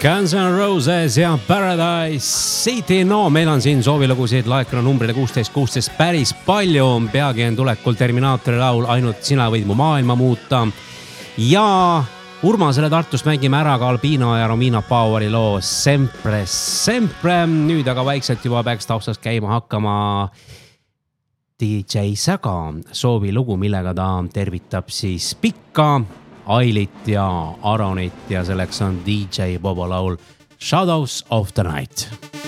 Guns N' Roses ja Paradise City. No meil on siin soovilugusid laekunud numbrile 16 päris palju. Peagi on tulekul Terminaatori laul Ainult sina võid mu maailma muuta. Ja Urmasele Tartust mängime ära ka Albino ja Romina Poweri loo Sempre. Nüüd aga vaikselt juba peaks taustas käima hakkama DJ Saga soovilugu, millega ta tervitab siis Pikka, Ailit ja Aronit ja selleks on DJ Bobo laul Shadows of the Night.